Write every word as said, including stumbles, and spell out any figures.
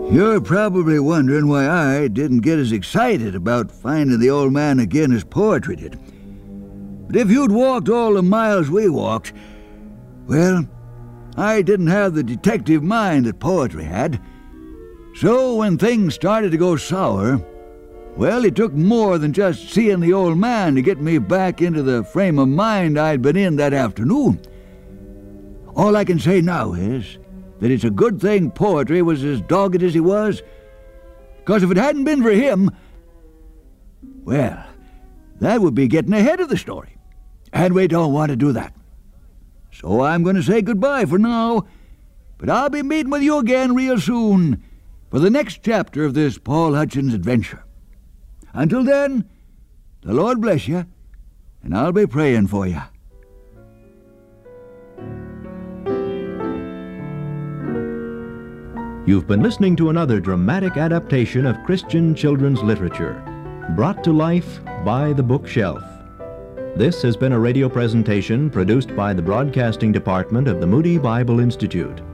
You're probably wondering why I didn't get as excited about finding the old man again as poetry did. But if you'd walked all the miles we walked, well, I didn't have the detective mind that poetry had. So when things started to go sour, well, it took more than just seeing the old man to get me back into the frame of mind I'd been in that afternoon. All I can say now is that it's a good thing poetry was as dogged as he was, because if it hadn't been for him, well, that would be getting ahead of the story, and we don't want to do that. So I'm going to say goodbye for now, but I'll be meeting with you again real soon for the next chapter of this Paul Hutchins adventure. Until then, the Lord bless you, and I'll be praying for you. You've been listening to another dramatic adaptation of Christian children's literature, brought to life by The Bookshelf. This has been a radio presentation produced by the Broadcasting Department of the Moody Bible Institute.